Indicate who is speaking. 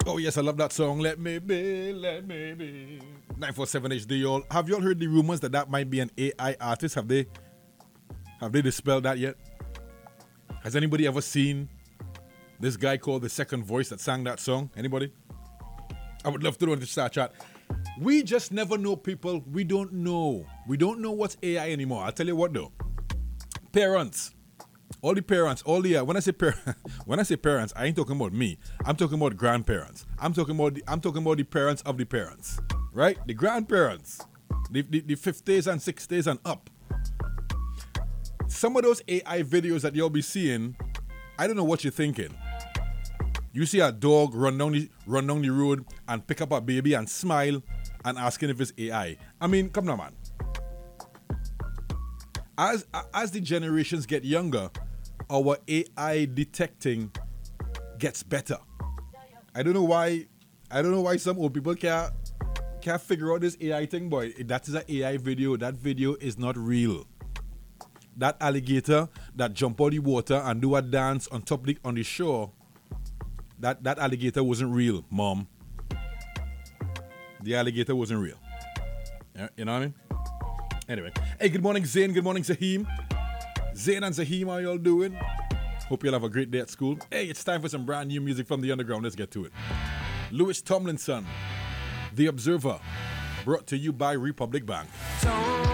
Speaker 1: Oh yes, I love that song. Let me be, let me be. 947 HD, y'all. Have y'all heard the rumors that that might be an AI artist? Have they dispelled that yet? Has anybody ever seen this guy called the Second Voice that sang that song? Anybody? I would love to know in the star chat. We just never know, people. We don't know. We don't know what's AI anymore. I'll tell you what though. Parents. All the parents, when I say parents, I ain't talking about me. I'm talking about grandparents. I'm talking about the parents of the parents. Right? The grandparents. The 50s and 60s and up. Some of those AI videos that you'll be seeing, I don't know what you're thinking. You see a dog run down the road and pick up a baby and smile and asking if it's AI. I mean, come on, man. As the generations get younger, our AI detecting gets better. I don't know why some old people can't figure out this AI thing, boy. That is an AI video. That video is not real. That alligator that jump out the water and do a dance on the shore, that alligator wasn't real, Mom. The alligator wasn't real. You know what I mean? Anyway. Hey, good morning, Zayn. Good morning, Zaheem. Zayn and Zaheem, how y'all doing? Hope you'll have a great day at school. Hey, it's time for some brand new music from the underground. Let's get to it. Louis Tomlinson, The Observer, brought to you by Republic Bank.